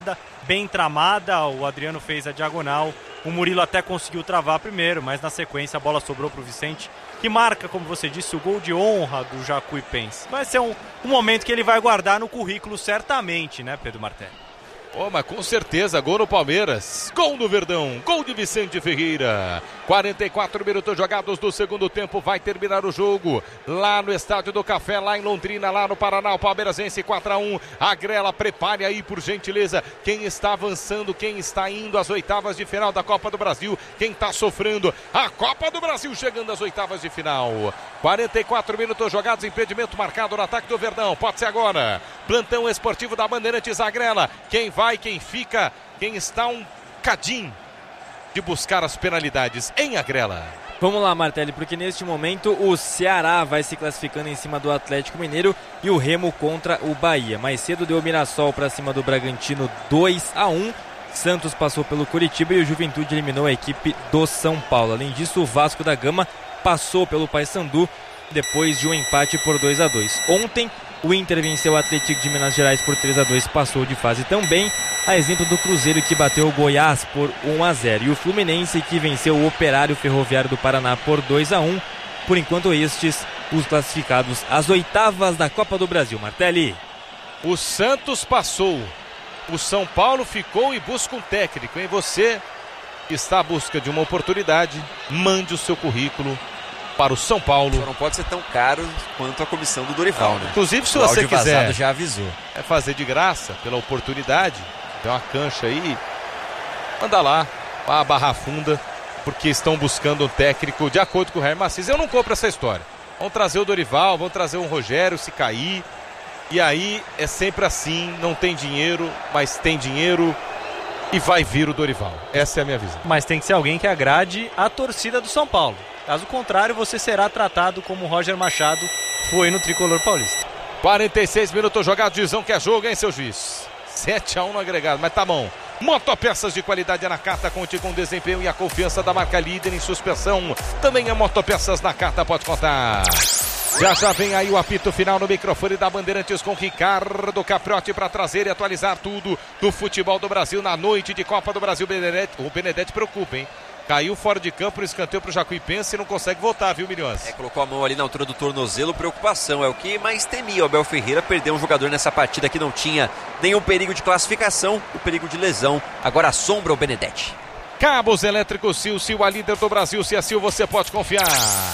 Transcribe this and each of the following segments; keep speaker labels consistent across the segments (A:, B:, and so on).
A: bem tramada, o Adriano fez a diagonal, o Murilo até conseguiu travar primeiro, mas na sequência a bola sobrou para o Vicente, que marca, como você disse, o gol de honra do Jacuipense. Vai ser um momento que ele vai guardar no currículo certamente, né, Pedro Martelli?
B: Mas com certeza, gol no Palmeiras, gol no Verdão, gol de Vicente Ferreira. 44 minutos jogados do segundo tempo, vai terminar o jogo lá no Estádio do Café, lá em Londrina, lá no Paraná. O Palmeiras vence 4-1. A Grela, prepare aí por gentileza quem está avançando, quem está indo às oitavas de final da Copa do Brasil, quem está sofrendo. A Copa do Brasil chegando às oitavas de final. 44 minutos jogados, impedimento marcado no ataque do Verdão, pode ser agora. Plantão esportivo da Bandeirantes, a Grela, quem vai, quem fica, quem está um cadinho de buscar as penalidades em Agrela.
C: Vamos lá, Martelli, porque neste momento o Ceará vai se classificando em cima do Atlético Mineiro e o Remo contra o Bahia. Mais cedo deu o Mirassol para cima do Bragantino 2-1. Santos passou pelo Coritiba e o Juventude eliminou a equipe do São Paulo. Além disso, o Vasco da Gama passou pelo Paysandu depois de um empate por 2-2. Ontem, o Inter venceu o Atlético de Minas Gerais por 3-2, passou de fase também, a exemplo do Cruzeiro, que bateu o Goiás por 1-0. E o Fluminense, que venceu o Operário Ferroviário do Paraná por 2-1. Por enquanto, estes os classificados às oitavas da Copa do Brasil. Martelli.
B: O Santos passou, o São Paulo ficou e busca um técnico, hein? Você está à busca de uma oportunidade, mande o seu currículo para o São Paulo.
D: Só não pode ser tão caro quanto a comissão do Dorival, né?
B: Inclusive, se você quiser
C: já avisou.
B: Fazer de graça pela oportunidade, tem uma cancha aí, manda lá a Barra Funda, porque estão buscando um técnico de acordo com o Jair Macias. Eu não compro essa história. Vão trazer o Dorival, vão trazer um Rogério se cair, e aí é sempre assim, não tem dinheiro, mas tem dinheiro e vai vir o Dorival. Essa é a minha visão.
A: Mas tem que ser alguém que agrade a torcida do São Paulo. Caso contrário, você será tratado como o Roger Machado foi no Tricolor Paulista.
B: 46 minutos jogados, Dizão que é jogo, hein, seu juiz? 7-1 no agregado, mas tá bom. Motopeças de qualidade Nakata, conte com o desempenho e a confiança da marca líder em suspensão. Também é Motopeças Nakata, pode contar. Já vem aí o apito final no microfone da Bandeirantes com Ricardo Capriotti para trazer e atualizar tudo do futebol do Brasil na noite de Copa do Brasil. O Benedetti preocupa, hein? Caiu fora de campo no escanteio para o Jacuipense e não consegue voltar, viu, Milhões?
D: Colocou a mão ali na altura do tornozelo, preocupação. É o que mais temia o Abel Ferreira, perder um jogador nessa partida que não tinha nenhum perigo de classificação, o perigo de lesão. Agora assombra o Benedetti.
B: Cabos elétricos Sil, a líder do Brasil. Se é Sil, você pode confiar.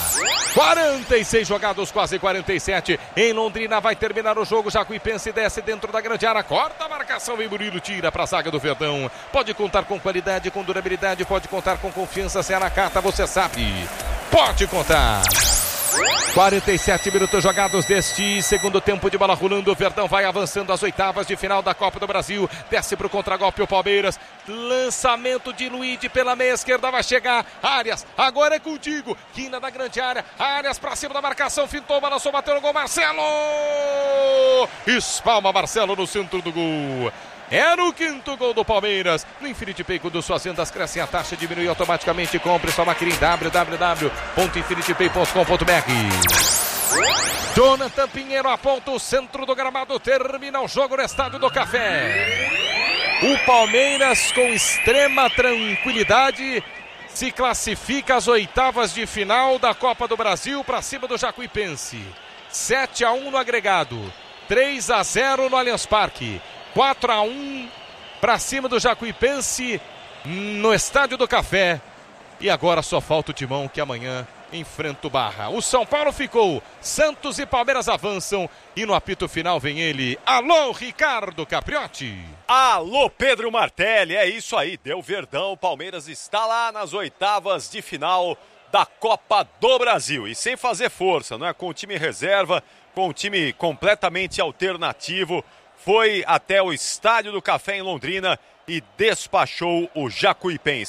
B: 46 jogados, quase 47. Em Londrina vai terminar o jogo. Jacuipense desce dentro da grande área. Corta a marcação e Murilo tira para a zaga do Verdão. Pode contar com qualidade, com durabilidade. Pode contar com confiança. Se é na carta, você sabe. Pode contar. 47 minutos jogados deste segundo tempo de bola rolando. O Verdão vai avançando às oitavas de final da Copa do Brasil. Desce para o contragolpe o Palmeiras. Lançamento de Luigi pela meia esquerda. Vai chegar Arias. Agora é contigo. Quina da grande área. Arias para cima da marcação. Fintou, balançou, bateu no gol. Marcelo! Espalma Marcelo no centro do gol. Era o quinto gol do Palmeiras. No Infinity Pay, quando suas vendas crescem, a taxa diminui automaticamente. Compre sua máquina em www.infinitipay.com.br. Jonathan Pinheiro aponta o centro do gramado. Termina o jogo no Estádio do Café. O Palmeiras, com extrema tranquilidade, se classifica às oitavas de final da Copa do Brasil para cima do Jacuipense. 7-1 no agregado. 3-0 no Allianz Parque. 4-1 para cima do Jacuipense no Estádio do Café. E agora só falta o Timão, que amanhã enfrenta o Barra. O São Paulo ficou. Santos e Palmeiras avançam. E no apito final vem ele. Alô, Ricardo Capriotti.
E: Alô, Pedro Martelli. É isso aí. Deu Verdão. O Palmeiras está lá nas oitavas de final da Copa do Brasil. E sem fazer força, não é? Com o time reserva, com o time completamente alternativo. Foi até o Estádio do Café em Londrina e despachou o Jacuipense.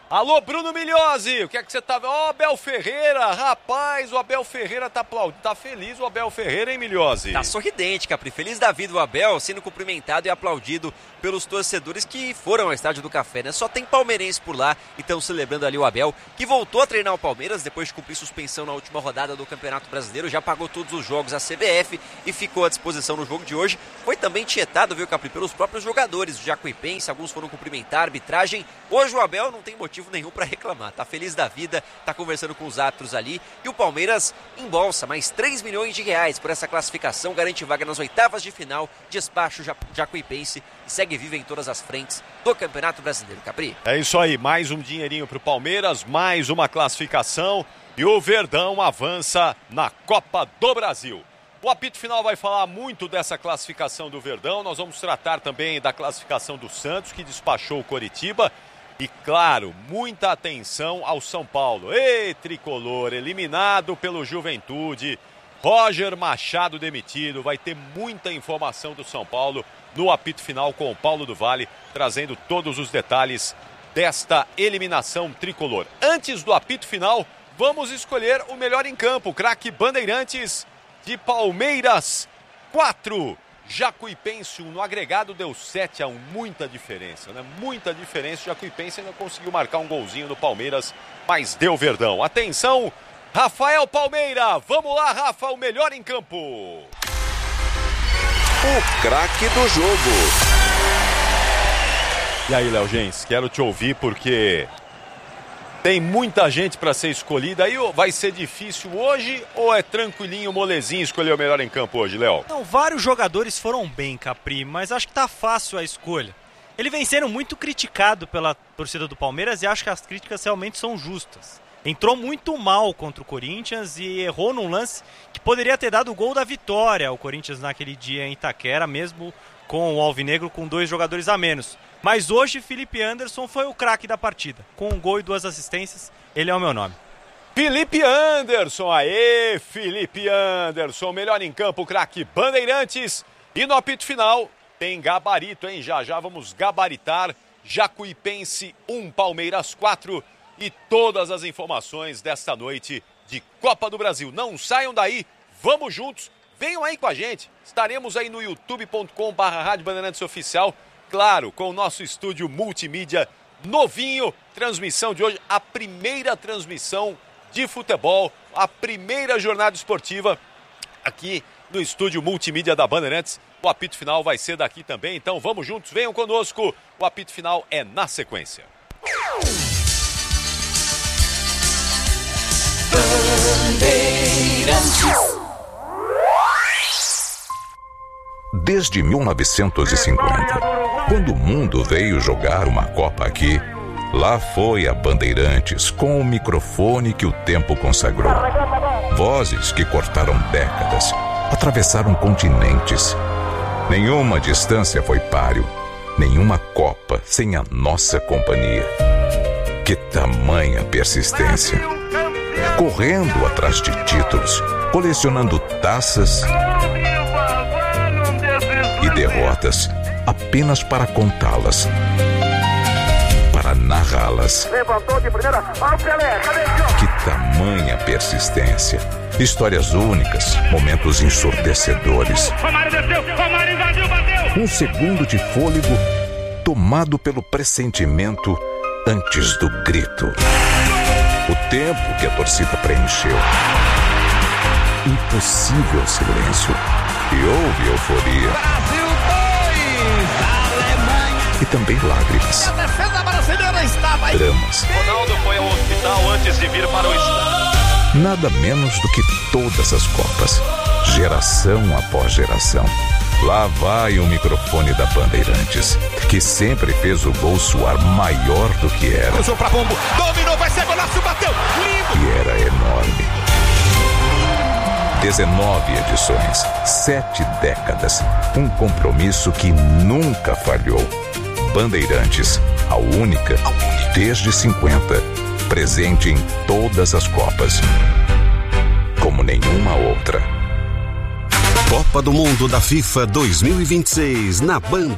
E: Alô, Bruno Migliosi, o que é que você tá vendo? Ó, Abel Ferreira, rapaz, o Abel Ferreira tá feliz, o Abel Ferreira, hein, Migliosi?
D: Tá sorridente, Capri, feliz da vida o Abel, sendo cumprimentado e aplaudido pelos torcedores que foram ao Estádio do Café, né? Só tem palmeirense por lá e estão celebrando ali o Abel, que voltou a treinar o Palmeiras depois de cumprir suspensão na última rodada do Campeonato Brasileiro, já pagou todos os jogos à CBF e ficou à disposição no jogo de hoje. Foi também tietado, viu, Capri, pelos próprios jogadores do Jacuipense, alguns foram cumprimentar a arbitragem. Hoje o Abel não tem motivo nenhum para reclamar, tá feliz da vida, tá conversando com os árbitros ali, e o Palmeiras embolsa mais 3 milhões de reais por essa classificação, garante vaga nas oitavas de final, despacha o Jacuipense e segue vivo em todas as frentes do Campeonato Brasileiro, Capri.
E: É isso aí, mais um dinheirinho pro Palmeiras, mais uma classificação e o Verdão avança na Copa do Brasil. O apito final vai falar muito dessa classificação do Verdão, nós vamos tratar também da classificação do Santos, que despachou o Coritiba. E claro, muita atenção ao São Paulo. Ei, tricolor, eliminado pelo Juventude. Roger Machado demitido. Vai ter muita informação do São Paulo no apito final com o Paulo do Vale, trazendo todos os detalhes desta eliminação tricolor. Antes do apito final, vamos escolher o melhor em campo. Craque Bandeirantes de Palmeiras 4. Jacuipense 1, no agregado deu 7-1, muita diferença, né? Muita diferença, o Jacuipense ainda conseguiu marcar um golzinho no Palmeiras, mas deu Verdão. Atenção, Rafael Palmeira, vamos lá, Rafa, o melhor em campo.
F: O craque do jogo.
E: E aí, Léo Gens, quero te ouvir porque tem muita gente para ser escolhida. Aí vai ser difícil hoje ou é tranquilinho, molezinho escolher o melhor em campo hoje, Léo?
A: Não, vários jogadores foram bem, Capri, mas acho que tá fácil a escolha. Ele vem sendo muito criticado pela torcida do Palmeiras e acho que as críticas realmente são justas. Entrou muito mal contra o Corinthians e errou num lance que poderia ter dado o gol da vitória ao Corinthians naquele dia em Itaquera, mesmo com o Alvinegro com 2 jogadores a menos. Mas hoje, Felipe Anderson foi o craque da partida. Com 1 gol e 2 assistências, ele é o meu nome.
E: Felipe Anderson, aê, Felipe Anderson, melhor em campo, craque Bandeirantes. E no apito final, tem gabarito, hein? Já vamos gabaritar. Jacuipense 1, Palmeiras 4. E todas as informações desta noite de Copa do Brasil. Não saiam daí, vamos juntos, venham aí com a gente. Estaremos aí no youtube.com/Rádio Bandeirantes Oficial. Claro, com o nosso estúdio multimídia novinho, transmissão de hoje, a primeira transmissão de futebol, a primeira jornada esportiva aqui no estúdio multimídia da Bandeirantes. O apito final vai ser daqui também, então vamos juntos, venham conosco, o apito final é na sequência.
G: Bandeirantes.
H: Desde 1950, quando o mundo veio jogar uma Copa aqui, lá foi a Bandeirantes com o microfone que o tempo consagrou. Vozes que cortaram décadas, atravessaram continentes. Nenhuma distância foi páreo, nenhuma Copa sem a nossa companhia. Que tamanha persistência! Correndo atrás de títulos, colecionando taças e derrotas apenas para contá-las, para narrá-las.
I: Levantou de primeira, ó, Pelé, cadê o jogo?
H: Que tamanha persistência! Histórias únicas, momentos ensurdecedores.
I: Romário desceu, Romário invadiu, bateu!
H: Um segundo de fôlego tomado pelo pressentimento antes do grito. O tempo que a torcida preencheu. Impossível silêncio. E houve euforia.
I: Brasil 2, Alemanha.
H: E também lágrimas.
I: A defesa brasileira estava aí.
H: Dramas.
E: Ronaldo foi ao hospital antes de vir para o estádio.
H: Nada menos do que todas as Copas. Geração após geração. Lá vai o microfone da Bandeirantes, que sempre fez o gol soar maior do que era.
I: Cruzou pra Pombo, dominou, vai ser golaço, bateu, lindo!
H: E era enorme. 19 edições, 7 décadas, um compromisso que nunca falhou. Bandeirantes, a única, desde 50, presente em todas as Copas, como nenhuma outra.
F: Copa do Mundo da FIFA 2026 na Band.